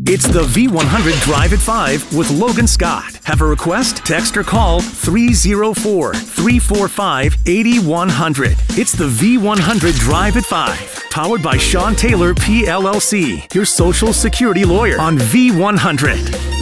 It's the V100 Drive at 5 with Logan Scott. Have a request? Text or call 304-345-8100. It's the V100 Drive at 5. Powered by Sean Taylor PLLC, your Social Security lawyer on V100.